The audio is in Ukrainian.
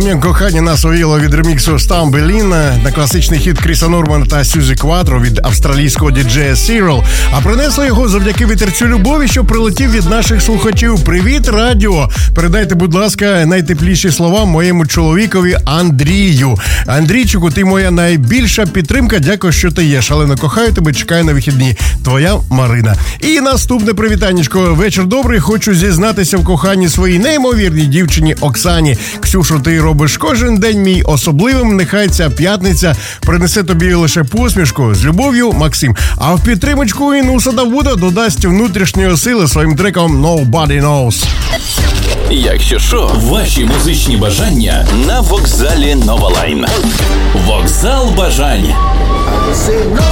Камінь кохання нас увіло від реміксу «Стамбелін» на класичний хіт Кріса Нормана та Сюзі Кватро від австралійського діджея Сірл. А принесли його завдяки вітерцю любові, що прилетів від наших слухачів. Привіт, радіо! Передайте, будь ласка, найтепліші слова моєму чоловікові Андрію. Андрійчику, ти моя найбільша підтримка. Дякую, що ти є. Шалено кохаю тебе, чекаю на вихідні. Твоя Марина. І наступне привітаннячко. Вечір добрий. Хочу зізнатися в коханні своїй неймовірній дівчині Оксані. Ксюшо, ти робиш кожен день мій особливим. Нехай ця п'ятниця принесе тобі лише посмішку. З любов'ю, Максим. А в підтримочку Інуса Давуда додасть внутрішньої сили своїм треком «Nobody Knows». Якщо що, ваші музичні бажання на вокзалі Нова Лайн. Вокзал бажань.